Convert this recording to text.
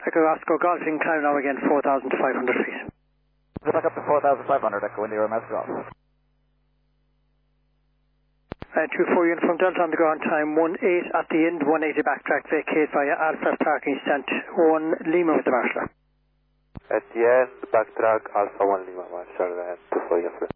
Echo Oscar Golf, you can climb now again 4,500 feet. Back up to 4,500, Echo India, Romeo Golf. 24 Uniform Delta on the ground, time 18 at the end, 180 backtrack, vacate via Alpha parking stand 1 Lima with the marshal. At the end, backtrack Alpha 1 Lima, marshal, and 24 Uniform.